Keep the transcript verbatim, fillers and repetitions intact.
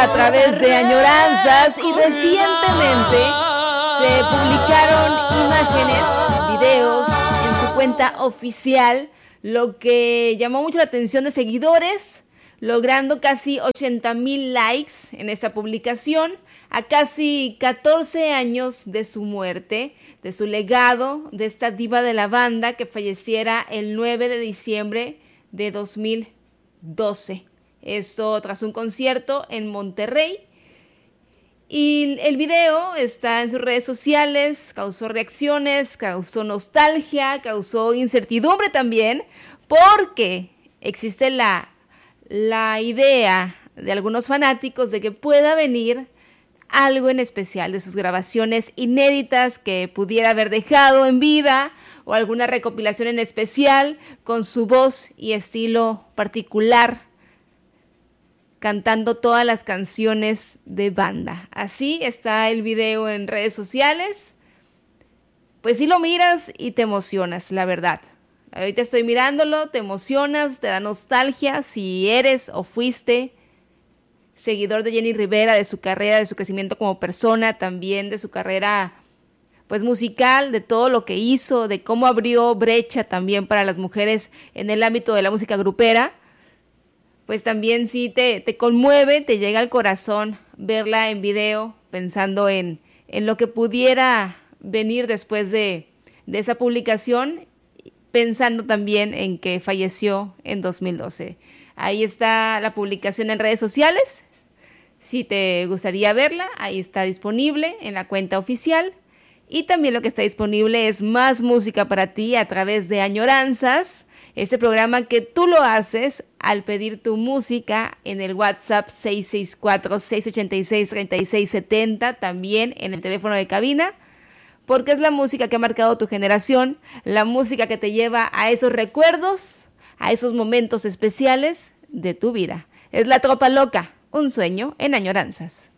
a través de Añoranzas y recientemente se publicaron imágenes, videos en su cuenta oficial, lo que llamó mucho la atención de seguidores, logrando casi ochenta mil likes en esta publicación, a casi catorce años de su muerte, de su legado, de esta diva de la banda que falleciera el nueve de diciembre de dos mil doce. Esto tras un concierto en Monterrey. Y el video está en sus redes sociales, causó reacciones, causó nostalgia, causó incertidumbre también, porque existe la, la idea de algunos fanáticos de que pueda venir algo en especial de sus grabaciones inéditas que pudiera haber dejado en vida, o alguna recopilación en especial con su voz y estilo particular, cantando todas las canciones de banda. Así está el video en redes sociales. Pues sí lo miras y te emocionas, la verdad. Ahorita estoy mirándolo, te emocionas, te da nostalgia si eres o fuiste seguidor de Jenny Rivera, de su carrera, de su crecimiento como persona, también de su carrera pues musical, de todo lo que hizo, de cómo abrió brecha también para las mujeres en el ámbito de la música grupera. Pues también sí te, te conmueve, te llega al corazón verla en video, pensando en, en lo que pudiera venir después de, de esa publicación, pensando también en que falleció en dos mil doce. Ahí está la publicación en redes sociales. Si te gustaría verla, ahí está disponible en la cuenta oficial. Y también lo que está disponible es más música para ti a través de Añoranzas, este programa que tú lo haces al pedir tu música en el WhatsApp seis seis cuatro, seis ocho seis, tres seis siete cero, también en el teléfono de cabina, porque es la música que ha marcado tu generación, la música que te lleva a esos recuerdos, a esos momentos especiales de tu vida. Es La Tropa Loca, un sueño en Añoranzas.